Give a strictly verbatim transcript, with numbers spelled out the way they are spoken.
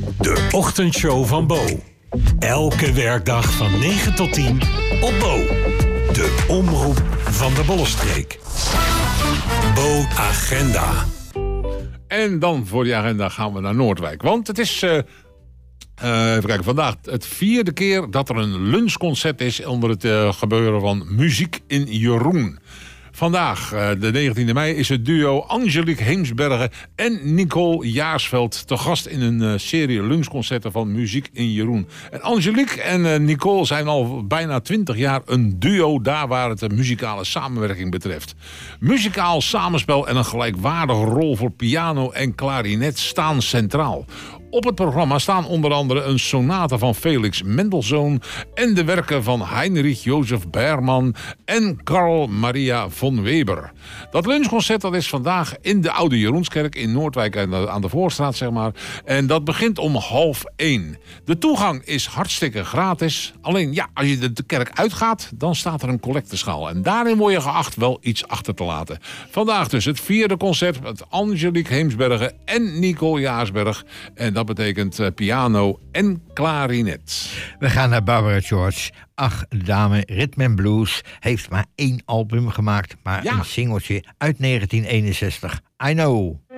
De ochtendshow van Bo. Elke werkdag van negen tot tien op Bo. De omroep van de Bollenstreek. Bo Agenda. En dan voor die agenda gaan we naar Noordwijk. Want het is, uh, uh, even kijken, vandaag het vierde keer dat er een lunchconcert is onder het uh, gebeuren van Muziek in Jeroen. Vandaag, de negentiende mei, is het duo Angelique Heemsbergen en Nicole Jaarsveld te gast in een serie lunchconcerten van Muziek in Jeroen. En Angelique en Nicole zijn al bijna twintig jaar een duo daar waar het de muzikale samenwerking betreft. Muzikaal samenspel en een gelijkwaardige rol voor piano en klarinet staan centraal. Op het programma staan onder andere een sonate van Felix Mendelssohn en de werken van Heinrich Joseph Berman en Carl Maria von Weber. Dat lunchconcert dat is vandaag in de Oude Jeroenskerk in Noordwijk aan de Voorstraat, zeg maar. En dat begint om half één. De toegang is hartstikke gratis. Alleen ja, als je de kerk uitgaat, dan staat er een collecteschaal. En daarin word je geacht wel iets achter te laten. Vandaag dus het vierde concert met Angelique Heemsbergen en Nicole Jaarsberg. En dat betekent uh, piano en klarinet. We gaan naar Barbara George. Ach, dame, Rhythm and Blues heeft maar één album gemaakt, maar ja. een singeltje uit negentien eenenzestig. I Know.